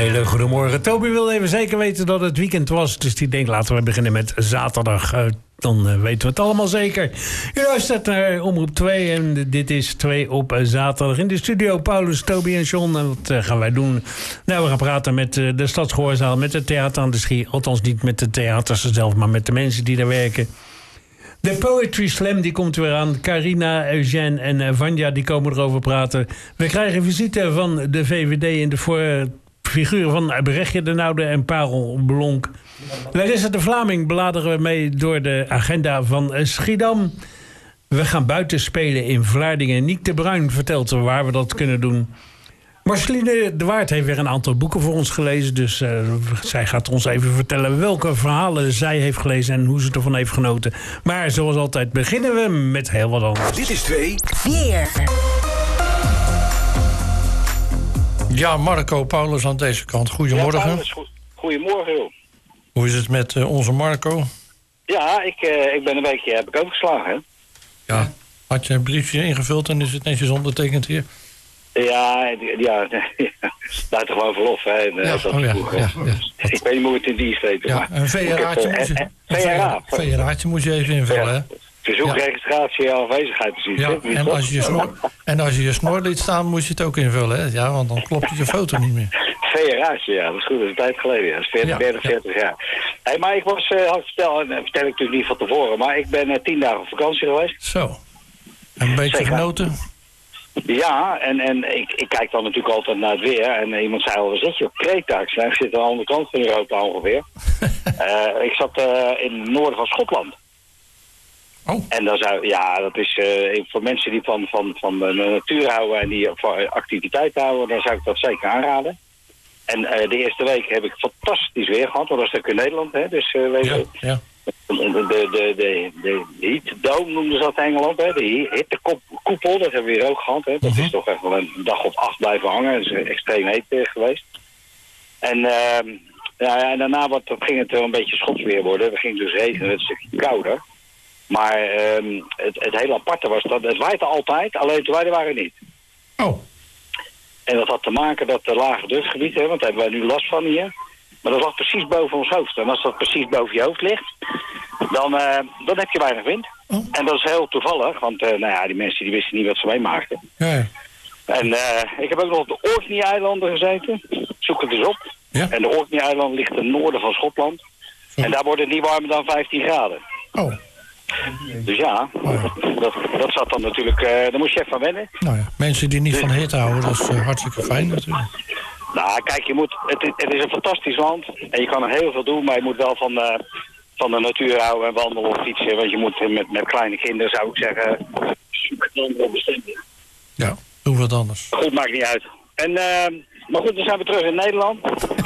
hele goede morgen. Toby wil even zeker weten dat het weekend was. Dus die denkt, laten we beginnen met zaterdag. Dan weten we het allemaal zeker. Je luistert naar Omroep 2 en dit is 2 op zaterdag. In de studio Paulus, Toby en John. En wat gaan wij doen? Nou, we gaan praten met de Stadsgehoorzaal, met het theater aan de Schie. Althans niet met de theaters zelf, maar met de mensen die daar werken. De Poetry Slam die komt weer aan. Carina, Eugène en Vanja die komen erover praten. We krijgen visite van de VVD in de figuren van Brechtje de Noude en Parel Blonk. Larissa de Vlaming bladeren we mee door de agenda van Schiedam. We gaan buiten spelen in Vlaardingen. Niek de Bruin vertelt waar we dat kunnen doen. Marceline de Waard heeft weer een aantal boeken voor ons gelezen. Dus zij gaat ons even vertellen welke verhalen zij heeft gelezen en hoe ze ervan heeft genoten. Maar zoals altijd beginnen we met heel wat anders. Dit is 2 Weer. Ja, Marco, Paulus aan deze kant. Goedemorgen. Ja, Paulus, goedemorgen, joh. Hoe is het met onze Marco? Ja, ik ben een weekje heb ik overgeslagen, hè. Ja. Had je een briefje ingevuld en is het netjes ondertekend hier? Ja, buitengewoon verlof, hè. Ja. Ik weet niet hoe het in dienst heet. Ja, een VRA'tje moet je even invullen, hè? Verzoekregistratie en afwezigheid precies. Ja, en als je je snor liet staan, moet je het ook invullen, hè? Ja, want dan klopt je foto niet meer. VRA'tje, ja, dat is goed, dat is een tijd geleden. Ja. Dat is 40 jaar. Hey, maar ik was, vertel ik natuurlijk niet van tevoren, maar ik ben 10 dagen op vakantie geweest. Zo. Een beetje genoten? Ja, en ik kijk dan natuurlijk altijd naar het weer. En iemand zei al, zit je op Kreta? Ik zit aan de andere kant van Europa ongeveer. Ik zat in het noorden van Schotland. Oh. En dan dat is voor mensen die van de natuur houden en die van activiteit houden, dan zou ik dat zeker aanraden. En de eerste week heb ik fantastisch weer gehad, want dat is ook in Nederland, hè. Dus ja. De heat dome noemden ze dat in Engeland, hè. De hittekoepel, dat hebben we hier ook gehad, hè. Dat is toch echt wel een dag of 8 blijven hangen. Dat is extreem heet geweest. En en daarna ging het wel een beetje schotsweer worden. We gingen dus regenen, het is een stukje kouder. Maar het hele aparte was dat het waaide altijd, alleen de weiden waren niet. Oh. En dat had te maken dat de lage drukgebied, hè, want daar hebben wij nu last van hier. Maar dat lag precies boven ons hoofd. En als dat precies boven je hoofd ligt, dan heb je weinig wind. Oh. En dat is heel toevallig, want die mensen die wisten niet wat ze meemaakten. Ja. En ik heb ook nog op de Orkney-eilanden gezeten. Zoek het eens op. Ja. En de Orkney-eilanden ligt ten noorden van Schotland. Zo. En daar wordt het niet warmer dan 15 graden. Oh. Dus ja, dat zat dan natuurlijk, daar moest je even van wennen. Nou ja, mensen die niet van hitte houden, dat is hartstikke fijn natuurlijk. Nou, kijk, het is een fantastisch land en je kan er heel veel doen, maar je moet wel van de natuur houden en wandelen of fietsen. Want je moet met kleine kinderen, zou ik zeggen, zoek een andere bestemming. Ja, doen we het anders. Goed, maakt niet uit. Maar goed, dan zijn we terug in Nederland.